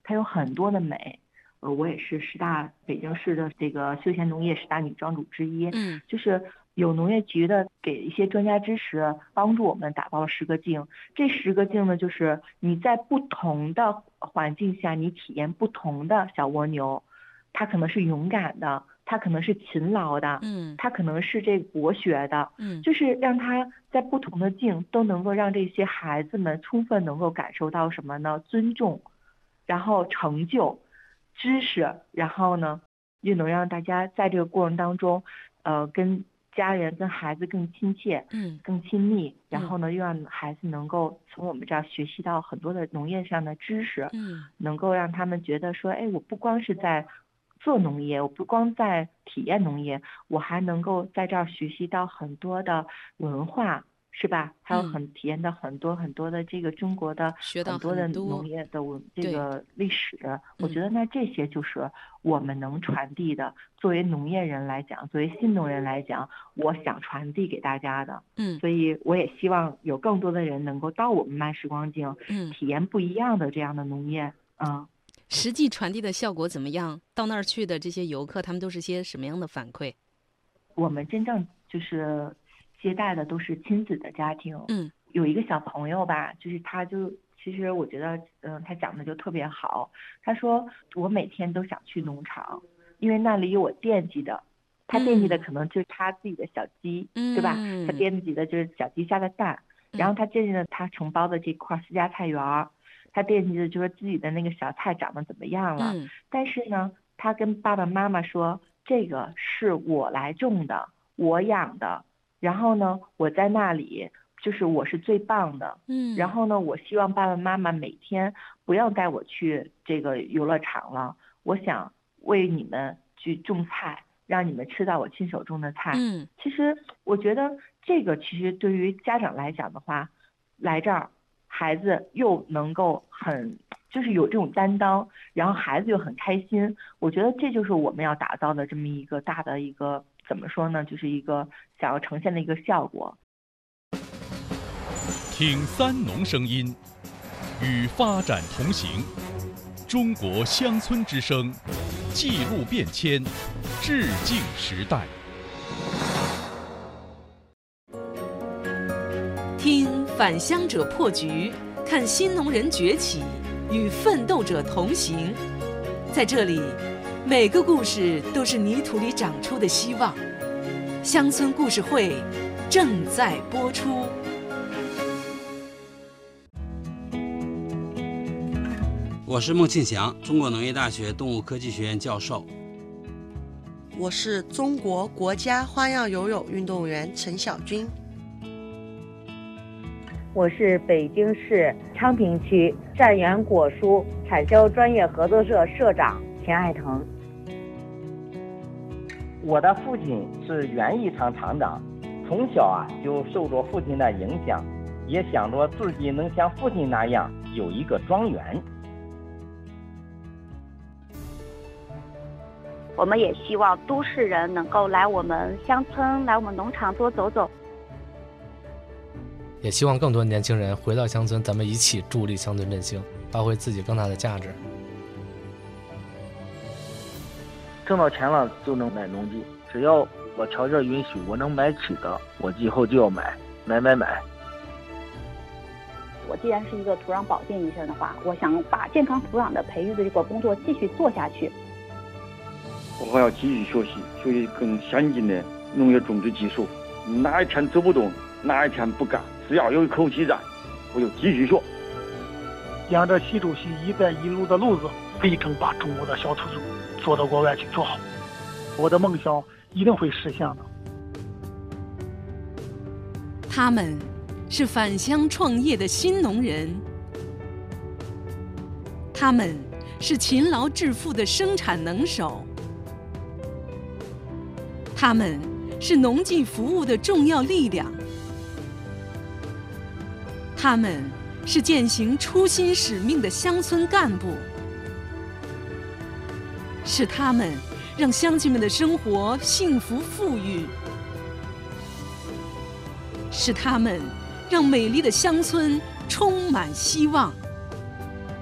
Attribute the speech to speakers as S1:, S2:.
S1: 它有很多的美。我也是北京市的这个休闲农业10大女庄主之一。就是有农业局的给一些专家支持，帮助我们打造了10个境。这10个境呢，就是你在不同的环境下，你体验不同的小蜗牛，它可能是勇敢的，它可能是勤劳的，它可能是这博学的，就是让它在不同的境都能够让这些孩子们充分能够感受到什么呢？尊重，然后成就。知识，然后呢，又能让大家在这个过程当中，跟家人、跟孩子更亲切，更亲密，然后呢，又让孩子能够从我们这儿学习到很多的农业上的知识，能够让他们觉得说，哎，我不光是在做农业，我不光在体验农业，我还能够在这儿学习到很多的文化。是吧？还有体验到很多很多的这个中国的很多的农业的这个历史，我觉得那这些就是我们能传递的。作为农业人来讲，作为新农人来讲，我想传递给大家的。所以我也希望有更多的人能够到我们慢时光境，体验不一样的这样的农业。
S2: 实际传递的效果怎么样？到那儿去的这些游客，他们都是些什么样的反馈？
S1: 我们真正就是接待的都是亲子的家庭。有一个小朋友吧，就是其实我觉得他讲的就特别好。他说我每天都想去农场，因为那里有我惦记的。他惦记的可能就是他自己的小鸡，对吧？他惦记的就是小鸡下的蛋，然后他惦记的他承包的这块私家菜园，他惦记的就是自己的那个小菜长得怎么样了。但是呢，他跟爸爸妈妈说，这个是我来种的，我养的。然后呢，我在那里就是我是最棒的。然后呢，我希望爸爸妈妈每天不要带我去这个游乐场了，我想为你们去种菜，让你们吃到我亲手种的菜。其实我觉得这个其实对于家长来讲的话，来这儿孩子又能够就是有这种担当，然后孩子又很开心。我觉得这就是我们要打造的这么一个大的一个怎么说呢，就是一个想要呈现的一个效果。
S3: 听三农声音，与发展同行。中国乡村之声，记录变迁，致敬时代。
S2: 听返乡者破局，看新农人崛起，与奋斗者同行。在这里，每个故事都是泥土里长出的希望。乡村故事会正在播出。
S4: 我是孟庆祥，中国农业大学动物科技学院教授。
S5: 我是中国国家花样游泳运动员陈晓军。
S6: 我是北京市昌平区善源果蔬产销专业合作社社长田爱腾。
S7: 我的父亲是园艺厂厂长，从小就受着父亲的影响，也想着自己能像父亲那样有一个庄园。
S8: 我们也希望都市人能够来我们乡村，来我们农场多走走。
S9: 也希望更多年轻人回到乡村，咱们一起助力乡村振兴，发挥自己更大的价值。
S10: 挣到钱了就能买农机，只要我条件允许，我能买起的，我以后就要买。
S8: 我既然是一个土壤保健医生的话，我想把健康土壤的培育的这个工作继续做下去。
S11: 我还要继续学习更先进的农业种植技术。哪一天走不动，哪一天不干，只要有一口气在，我就继续学。
S12: 沿着习主席一带一路的路子，力争把中国的小土猪做到国外去做好。我的梦想一定会实现的。
S2: 他们是返乡创业的新农人，他们是勤劳致富的生产能手，他们是农技服务的重要力量，他们是践行初心使命的乡村干部，是他们让乡亲们的生活幸福富裕，是他们让美丽的乡村充满希望。